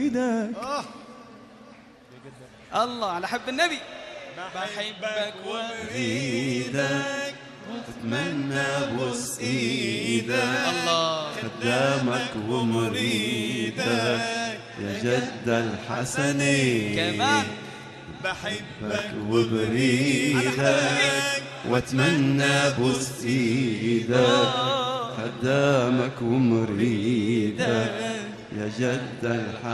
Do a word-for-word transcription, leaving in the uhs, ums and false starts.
ايدك. الله على حب النبي. بحبك واريدك واتمنى ابوس ايدك. الله خدامك ومريدك يا جد الحسنين. كمان بحبك وبريدك واتمنى ابوس ايدك. خدامك ومريدك يا جد الحسنين.